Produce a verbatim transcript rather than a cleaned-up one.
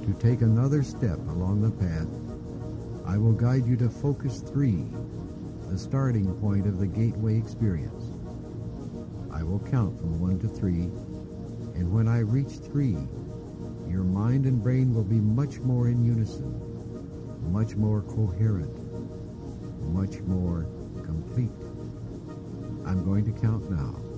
to take another step along the path, I will guide you to Focus three, the starting point of the Gateway experience. I will count from one to three, and when I reach three, your mind and brain will be much more in unison, much more coherent, much more complete. I'm going to count now.